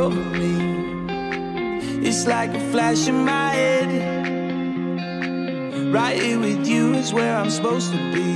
over me. It's like a flash in my head. Right here with you is where I'm supposed to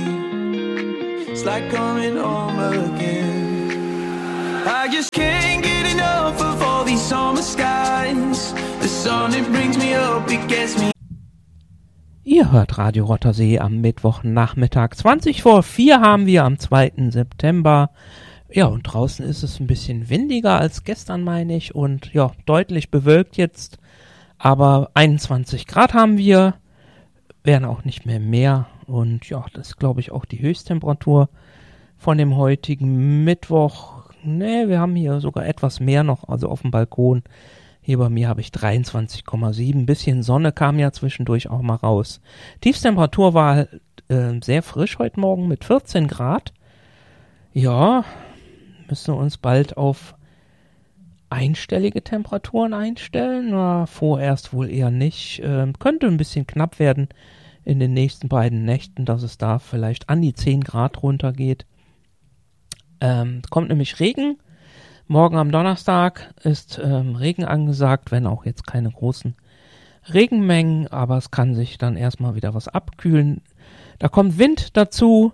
be. It's like coming home again. I just can't get enough of all these summer skies. The sun, it brings me up, it gets me. Ihr hört Radio Rottersee am Mittwochnachmittag. 20:04 haben wir am 2. September. Ja, und draußen ist es ein bisschen windiger als gestern, meine ich. Und ja, deutlich bewölkt jetzt. Aber 21 Grad haben wir. Werden auch nicht mehr. Und ja, das ist, glaube ich, auch die Höchsttemperatur von dem heutigen Mittwoch. Ne, wir haben hier sogar etwas mehr noch, also auf dem Balkon. Hier bei mir habe ich 23,7. Bisschen Sonne kam ja zwischendurch auch mal raus. Tiefstemperatur war sehr frisch heute Morgen mit 14 Grad. Ja, müssen wir uns bald auf einstellige Temperaturen einstellen. Na, vorerst wohl eher nicht. Könnte ein bisschen knapp werden in den nächsten beiden Nächten, dass es da vielleicht an die 10 Grad runtergeht. Kommt nämlich Regen. Morgen am Donnerstag ist Regen angesagt, wenn auch jetzt keine großen Regenmengen, aber es kann sich dann erstmal wieder was abkühlen. Da kommt Wind dazu.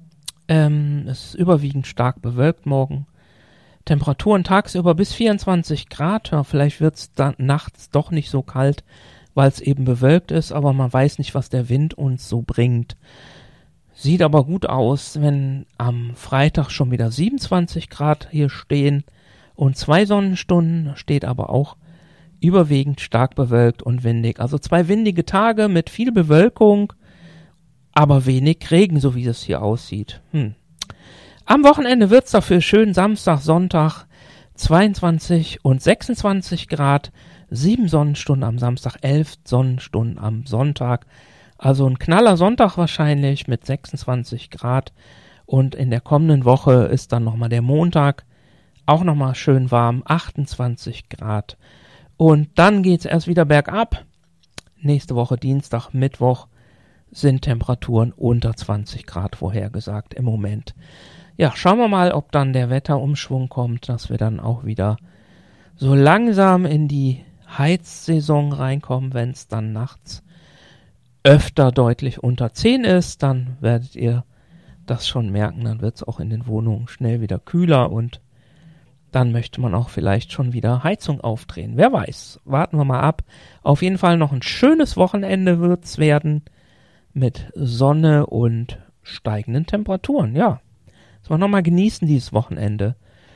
Es ist überwiegend stark bewölkt morgen. Temperaturen tagsüber bis 24 Grad. Ja, vielleicht wird es dann nachts doch nicht so kalt, weil es eben bewölkt ist, aber man weiß nicht, was der Wind uns so bringt. Sieht aber gut aus, wenn am Freitag schon wieder 27 Grad hier stehen und 2 Sonnenstunden, steht aber auch überwiegend stark bewölkt und windig. Also 2 windige Tage mit viel Bewölkung, aber wenig Regen, so wie es hier aussieht. Am Wochenende wird es dafür schön Samstag, Sonntag 22 und 26 Grad, 7 Sonnenstunden am Samstag, 11 Sonnenstunden am Sonntag. Also ein knaller Sonntag wahrscheinlich mit 26 Grad. Und in der kommenden Woche ist dann nochmal der Montag auch nochmal schön warm, 28 Grad. Und dann geht's erst wieder bergab. Nächste Woche Dienstag, Mittwoch sind Temperaturen unter 20 Grad vorhergesagt im Moment. Ja, schauen wir mal, ob dann der Wetterumschwung kommt, dass wir dann auch wieder so langsam in die Heizsaison reinkommen, wenn es dann nachts öfter deutlich unter 10 ist, dann werdet ihr das schon merken, dann wird es auch in den Wohnungen schnell wieder kühler und dann möchte man auch vielleicht schon wieder Heizung aufdrehen. Wer weiß, warten wir mal ab. Auf jeden Fall noch ein schönes Wochenende wird es werden mit Sonne und steigenden Temperaturen. Ja, das wollen wir nochmal genießen dieses Wochenende.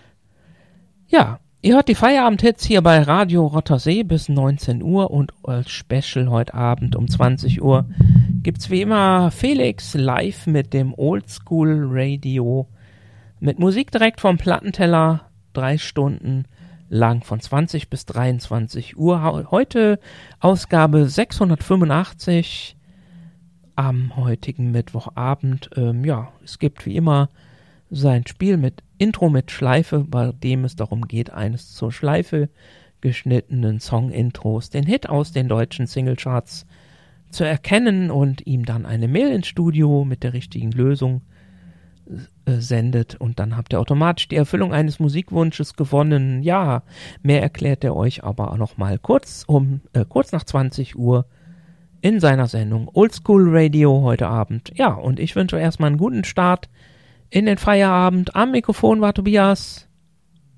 Ja, ihr hört die Feierabend-Hits hier bei Radio Rottersee bis 19 Uhr und als Special heute Abend um 20 Uhr gibt's wie immer Felix live mit dem Oldschool Radio mit Musik direkt vom Plattenteller, 3 Stunden lang von 20 bis 23 Uhr. Heute Ausgabe 685 am heutigen Mittwochabend. Ja, es gibt wie immer sein Spiel mit Intro mit Schleife, bei dem es darum geht, eines zur Schleife geschnittenen Song-Intros, den Hit aus den deutschen Singlecharts zu erkennen und ihm dann eine Mail ins Studio mit der richtigen Lösung sendet und dann habt ihr automatisch die Erfüllung eines Musikwunsches gewonnen. Ja, mehr erklärt er euch aber nochmal kurz nach 20 Uhr in seiner Sendung Oldschool Radio heute Abend. Ja, und ich wünsche euch erstmal einen guten Start in den Feierabend. Am Mikrofon war Tobias.